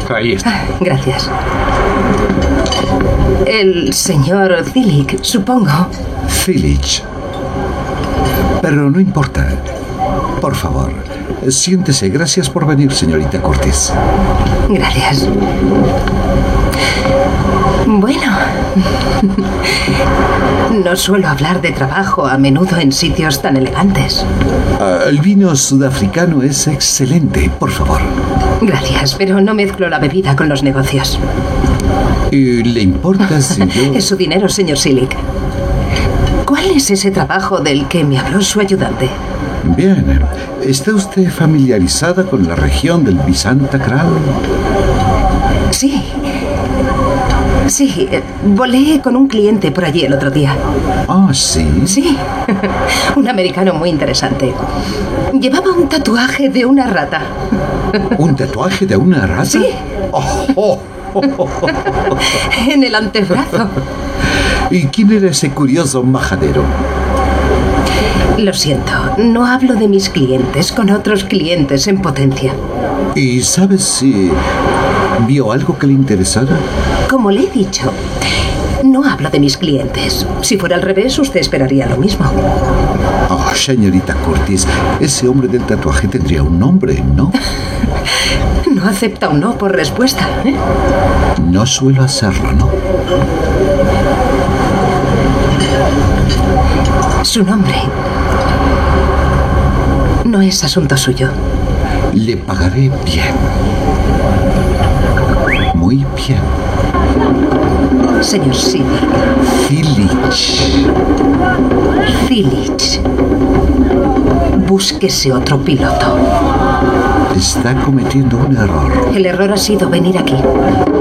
Ahí está. Gracias. El señor Zilik, supongo. Zilich. Pero no importa. Por favor, siéntese. Gracias por venir, señorita Curtis. Gracias. Bueno, no suelo hablar de trabajo a menudo en sitios tan elegantes. El vino sudafricano es excelente, por favor. Gracias, pero no mezclo la bebida con los negocios. ¿Y le importa si yo...? Es su dinero, señor Zilik. ¿Cuál es ese trabajo del que me habló su ayudante? Bien. ¿Está usted familiarizada con la región del Visanta Kral? Sí. Sí, volé con un cliente por allí el otro día. Ah, ¿sí? Sí, un americano muy interesante. Llevaba un tatuaje de una rata. ¿Un tatuaje de una rata? Sí. Oh. En el antebrazo. ¿Y quién era ese curioso majadero? Lo siento, no hablo de mis clientes con otros clientes en potencia. ¿Y sabes si vio algo que le interesara? Como le he dicho, no hablo de mis clientes. Si fuera al revés, usted esperaría lo mismo. Oh, señorita Curtis, ese hombre del tatuaje tendría un nombre, ¿no? No acepta un no por respuesta, ¿eh? No suelo hacerlo, ¿no? Su nombre no es asunto suyo. Le pagaré bien. Muy bien. Señor Zilik. Zilich. Búsquese otro piloto. Está cometiendo un error. El error ha sido venir aquí.